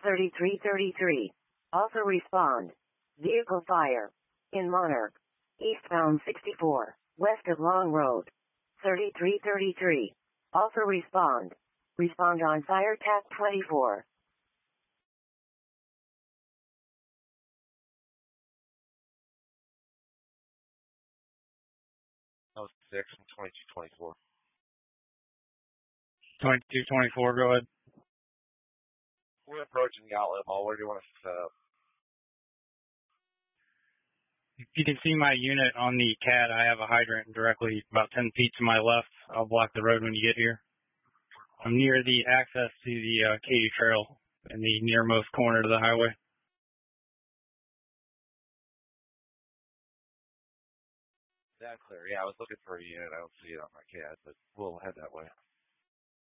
3333. Also respond. Vehicle fire. In Monarch. Eastbound 64, west of Long Road. 3333. Also respond. Respond on fire TAC 24. That was 6 and 2224. 2224, go ahead. We're approaching the outlet mall. Where do you want us to set up? You can see my unit on the CAD. I have a hydrant directly about 10 feet to my left. I'll block the road when you get here. I'm near the access to the Katy Trail in the nearmost corner of the highway. That's clear. Yeah, I was looking for a unit. I don't see it on my CAD, but we'll head that way.